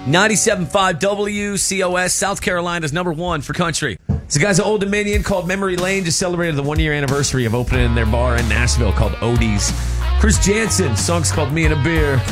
97.5 WCOS, South Carolina's number one for country. So guys at Old Dominion called Memory Lane just celebrated the 1 year anniversary of opening their bar in Nashville called Odie's. Chris Jansen, song's called Me and a Beer.